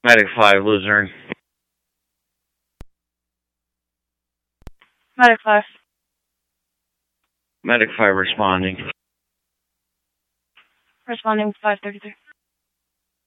Medic 5, Luzerne. Medic 5. Medic 5 responding. Responding 533.